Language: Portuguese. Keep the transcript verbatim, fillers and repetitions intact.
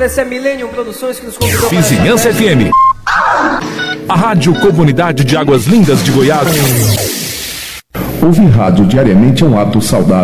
agradecer a Millennium Produções que nos convidou. Vizinhança F M, a Rádio Comunidade de Águas Lindas de Goiás. Ouvir rádio diariamente é um ato saudável.